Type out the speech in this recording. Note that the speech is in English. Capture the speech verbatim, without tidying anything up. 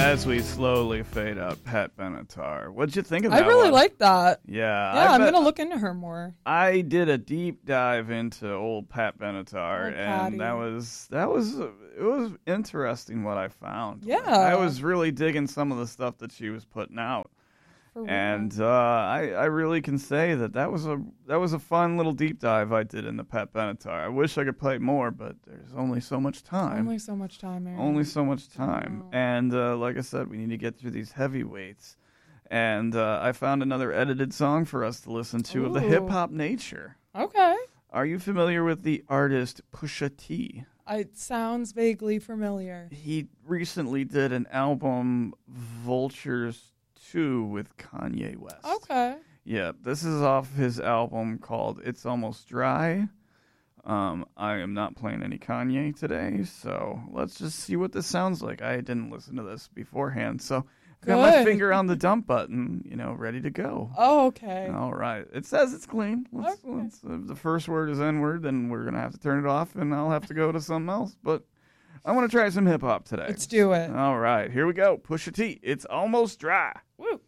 As we slowly fade out, Pat Benatar. What'd you think of I that really one? like that. Yeah. Yeah, I I'm bet- going to look into her more. I did a deep dive into old Pat Benatar, Old and Patty. that was that was it was interesting what I found. Yeah. Like, I was really digging some of the stuff that she was putting out, For real. and uh, I I really can say that that was a that was a fun little deep dive I did into Pat Benatar. I wish I could play more, but there's only so much time. Only so much time, Aaron. Only so much time. know. And uh, like I said, we need to get through these heavyweights. And uh, I found another edited song for us to listen to of the Ooh. hip-hop nature. Okay. Are you familiar with the artist Pusha T? It sounds vaguely familiar. He recently did an album, Vultures two, with Kanye West. Okay. Yeah, this is off his album called It's Almost Dry. Um, I am not playing any Kanye today, so let's just see what this sounds like. I didn't listen to this beforehand, so I've got my Good. finger on the dump button, you know, ready to go. Oh, okay. All right. It says it's clean. Let's, Okay. let's, if the first word is N-word, then we're going to have to turn it off, and I'll have to go to something else. But I want to try some hip-hop today. Let's do it. All right. Here we go. Pusha T. It's Almost Dry. Woo.